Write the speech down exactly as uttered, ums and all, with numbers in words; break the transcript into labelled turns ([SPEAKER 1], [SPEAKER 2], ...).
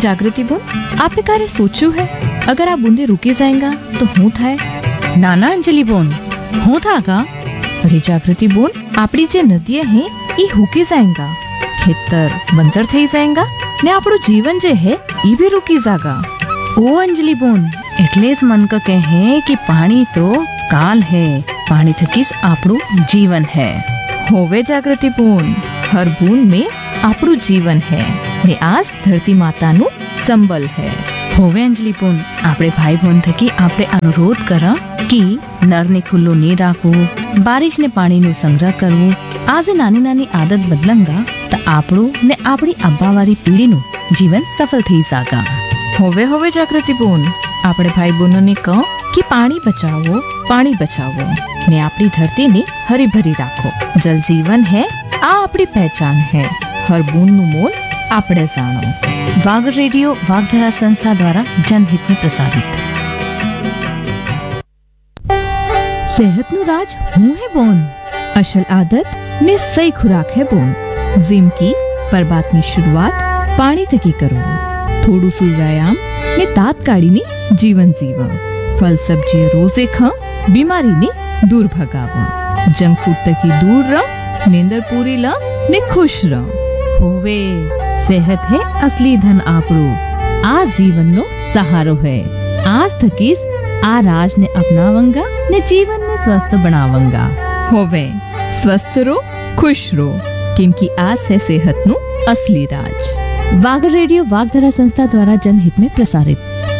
[SPEAKER 1] જાગૃતિ બોન, આપે ક્યારે સોચ્યું હે અગર આ બૂંદે રૂકી જાएगा તો હું થાય?
[SPEAKER 2] નાના અંજલિ બોન, હું था का?
[SPEAKER 1] અરે જાગૃતિ બોન, આપણી જે નદીએ હે એ હુકી જાएगा, ખેતર બંજર થઈ જાएगा ને આપણું જીવન જે હે એ भी रुकी जागा।
[SPEAKER 2] ओ अंजलि बोन, એટલે જ મન ક કહે कि पानी तो काल है, पानी थकीस આપણું जीवन है।
[SPEAKER 1] होवे जागृति बोन, हर बूंद में આપણું जीवन है ने आज धरती माताનું संबल है।
[SPEAKER 2] होवे अंजलि बोन, આપણે ભાઈ બોન થકી આપણે અનુરોધ કરા કે નરને ખુલ્લું નહીં રાખવું, બારિશને પાણીનો સંગ્રહ કરવું। આજે નાની નાની આદત બદલંગા તો આપણું ને આપણી આવવાવાળી પેઢીનું જીવન સફળ થઈ જાગા।
[SPEAKER 1] होवे होवे जागृति बोन, આપણે ભાઈ બહેનોને કહો કે પાણી બચાવો, પાણી બચાવો ને આપણી ધરતીને હરી ભરી રાખો। જલ જીવન है, આ આપણી પહેચાન है। हर बूंदનું મોલ આપણે જાણો।
[SPEAKER 2] वाग रेडियो वागधरा संस्था द्वारा जनहित में प्रसारित।
[SPEAKER 1] सेहतનું રાજ હું હે બોન, અસલ આદત ને સહી ખુરાક હે બોન। जिम की પરબાતની શરૂઆત પાણી થકી કરવું, થોડું સુ વ્યાયામ ને તાત્કાલિની જીવન જીવા। ફલ સબ્જી રોજે ખા, બીમારીને દૂર ભગાવા। જંક ફૂડ થકી દૂર રહ, નીંદર પૂરી લ ને ખુશ રહ। હોવે सेहत है असली धन આપણું, આ જીવનનો સહારો है। आज थकीस आ राज ने अपनावंगा ने जीवन में स्वस्थ बनावंगा। होवे स्वस्थ रो, खुश रो, क्योंकि आज है सेहत नु असली राज। वाग रेडियो वागधरा संस्था द्वारा जनहित में प्रसारित।